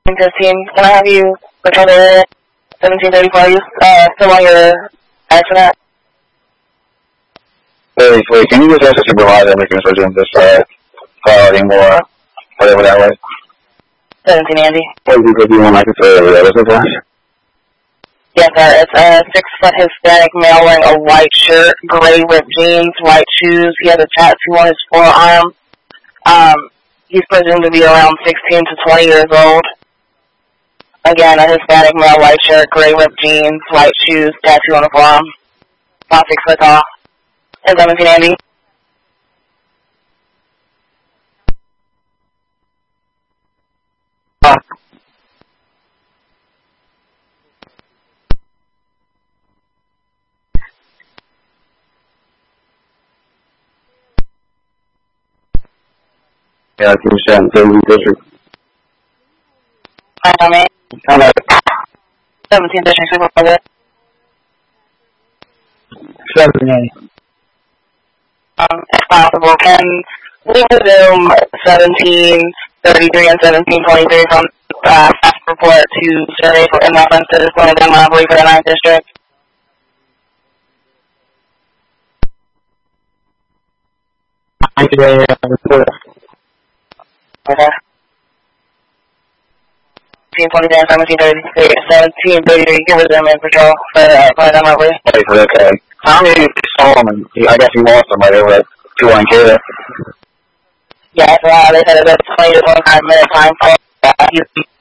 15, can I have you return to area 1734? You still on your accident? Wait, can you just ask the supervisor we can switch in this quality more, whatever that was? 17, Andy. What do you want I can say over there? What's the flash? Yes, sir. It's a 6-foot Hispanic male wearing a white shirt, gray ripped jeans, white shoes. He has a tattoo on his forearm. He's presumed to be around 16 to 20 years old. Again, a Hispanic male, white shirt, gray ripped jeans, white shoes, tattoo on the forearm. About 6 foot tall. 17, Andy. Yeah, can you stand in the district? I mean, 17 district supervisor. 17. If possible, can we resume 1733 and 1723 from staff report to survey for in reference to this one of them robbery for the 9th district? Report. Okay. 1723, 1733, you can resume in patrol for the robbery. Okay. How many saw him? I guess he lost him, right? They were 2-1 kid. Yeah, so they said it was a 20 to 25 minute time for